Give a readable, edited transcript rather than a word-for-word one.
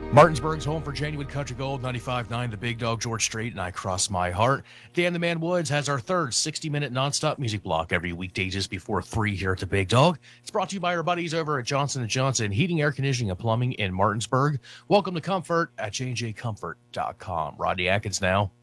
Martinsburg's home for genuine country gold, 95.9 The Big Dog, George Strait, and I Cross My Heart. Dan the Man Woods has our third 60-minute nonstop music block every weekday just before 3 here at the Big Dog. It's brought to you by our buddies over at Johnson & Johnson Heating, Air Conditioning, and Plumbing in Martinsburg. Welcome to Comfort at jjcomfort.com. Rodney Atkins now.